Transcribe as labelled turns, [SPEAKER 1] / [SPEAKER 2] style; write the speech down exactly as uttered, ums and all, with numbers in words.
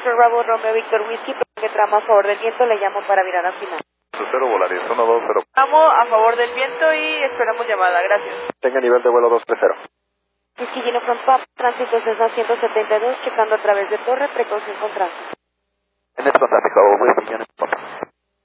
[SPEAKER 1] Oscar Bravo Romeo Víctor Whisky, que tramo a favor del viento, le llamo para virar a final.
[SPEAKER 2] Cero Volaris, uno dos cero.
[SPEAKER 3] Tramo a favor del viento y esperamos llamada, gracias.
[SPEAKER 2] Tenga nivel de vuelo dos tres cero.
[SPEAKER 1] Whisky Gino Front Pop, tránsito Cessna ciento setenta y dos, checando a través de torre, precaución con tránsito.
[SPEAKER 2] En este tráfico, Whisky Gino Front.